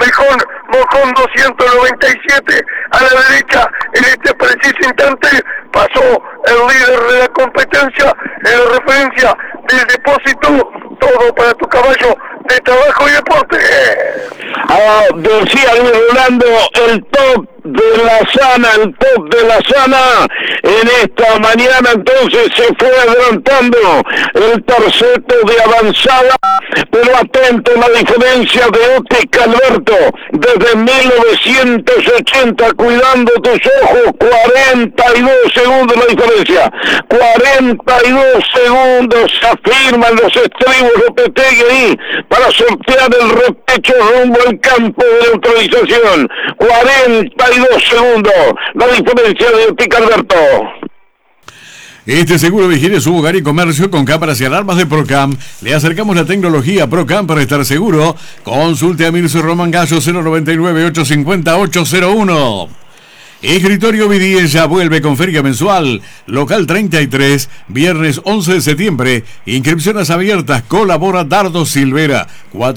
Mojón 297 a la derecha. En este preciso instante pasó el líder de la competencia en la referencia del depósito. Todo para tu caballo de trabajo y deporte. Decía Luis Rolando, el top de la sana, en esta mañana entonces se fue adelantando el terceto de avanzada, pero atento a la diferencia de Óptica Alberto, desde 1980, cuidando tus ojos, 42 segundos la diferencia, 42 segundos se afirman los estribos de Petegui para sortear el repecho rumbo al campo de neutralización, 42 segundos, la diferencia de Óptica Alberto. Este seguro vigilia su hogar y comercio con cámaras y alarmas de Procam. Le acercamos la tecnología Procam para estar seguro. Consulte a Mirce Román Gallo 099-850-801. Escritorio Vidiella vuelve con feria mensual, local 33, viernes 11 de septiembre, inscripciones abiertas, colabora Dardo Silvera,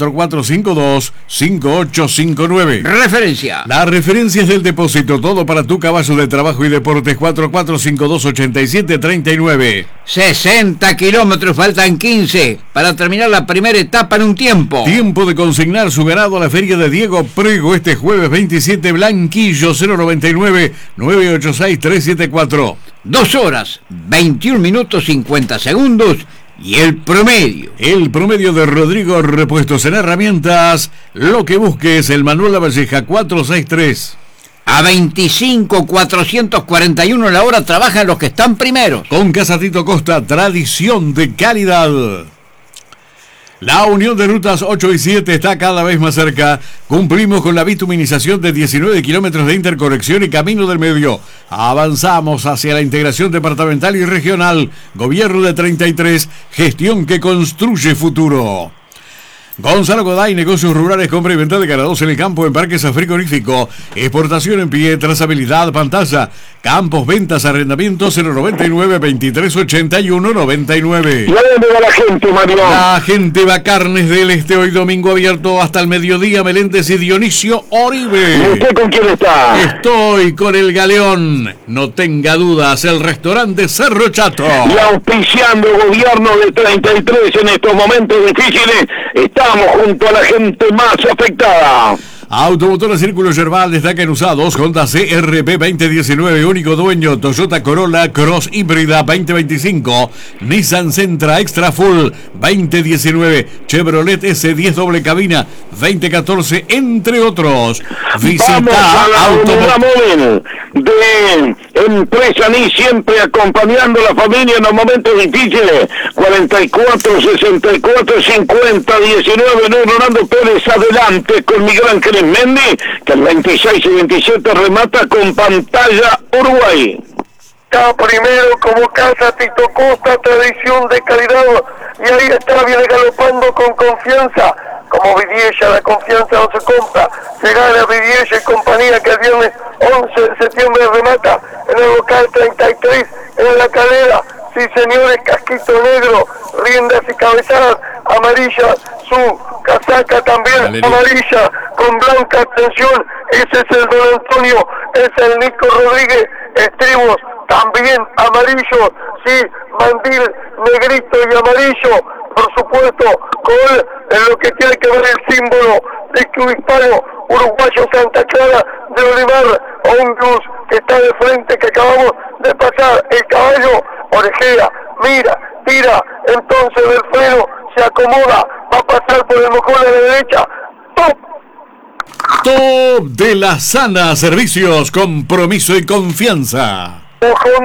4452-5859. Referencia. Las referencias del depósito, todo para tu caballo de trabajo y deportes, 4452-8739. 60 kilómetros, faltan 15 para terminar la primera etapa en un tiempo. Tiempo de consignar su ganado a la feria de Diego Prego este jueves 27, Blanquillo 099-986-374. 2 horas, 21 minutos 50 segundos y el promedio. El promedio de Rodrigo Repuestos en Herramientas, lo que busques, el Manuel Lavalleja 463. A 25,441 la hora trabajan los que están primeros. Con Casa Tito Costa, tradición de calidad. La unión de rutas 8 y 7 está cada vez más cerca. Cumplimos con la bituminización de 19 kilómetros de interconexión y camino del medio. Avanzamos hacia la integración departamental y regional. Gobierno de 33, gestión que construye futuro. Gonzalo Goday, negocios rurales, compra y venta de ganados en el campo, en parques frigorífico, exportación en pie, trazabilidad, pantalla, campos, ventas, arrendamientos, 099-2381-99. ¿Y a dónde va la gente, Mario? La gente va a Carnes del Este, hoy domingo abierto hasta el mediodía, Meléndez y Dionisio Oribe. ¿Y usted con quién está? Estoy con el Galeón, no tenga dudas, el restaurante Cerro Chato. Y auspiciando Gobierno de 33 en estos momentos difíciles, estamos junto a la gente más afectada. Automotora Círculo Yerbal destaca en usados: Honda CRV 2019, único dueño; Toyota Corolla Cross híbrida 2025, Nissan Sentra Extra Full 2019, Chevrolet S10 doble cabina 2014, entre otros. Visita la unidad móvil de Empresa NIS, siempre acompañando a la familia en los momentos difíciles. 44 64 50 19. Rolando Pérez adelante con Miguel Ángel Mendy, que el 26 y 27 remata con pantalla Uruguay. Está primero como Casa Tito Costa, tradición de calidad, y ahí está, viene galopando con confianza. Como Vidiella, la confianza no se compra, se gana Vidiella y compañía, que el viernes 11 de septiembre remata en el local 33 en la Calera. Sí, señores, casquito negro, riendas y cabezadas amarillas, su casaca también amarilla con blanca atención. Ese es el Don Antonio, es el Nico Rodríguez, estribos también amarillo, sí, mandil negrito y amarillo, por supuesto, con lo que tiene que ver el símbolo de Club Hispano Uruguayo Santa Clara de Olivar, Ongus, que está de frente, que acabamos de pasar. El caballo orejea, mira, tira, entonces del freno se acomoda, va a pasar por el mojón a la derecha. ¡Top! Top de la Sana, servicios, compromiso y confianza. Mojón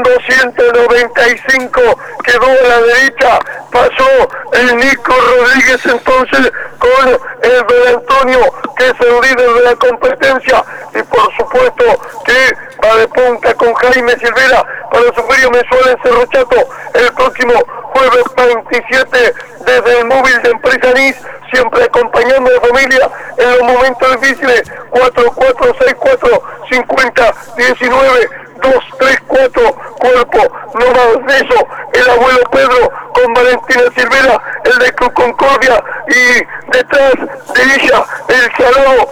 295, quedó a la derecha, pasó el Nico Rodríguez entonces con el Don Antonio, que es el líder de la competencia, y por supuesto que va de punta con Jaime Silvera para su feria mensual en Cerro Chato el próximo jueves 27 desde el móvil de Empresa NIS, siempre acompañando a la familia en los momentos difíciles. 4464 50 19 234 cuerpo, no más de eso. El abuelo Pedro con Valentina Silvera, el de Club Concordia, y detrás de ella el Salado